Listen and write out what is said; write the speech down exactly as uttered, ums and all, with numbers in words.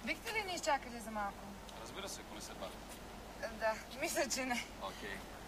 Бихте ли ни изчакали за малко? Разбира се, ако не се бавим. Да, мисля, че не. Окей.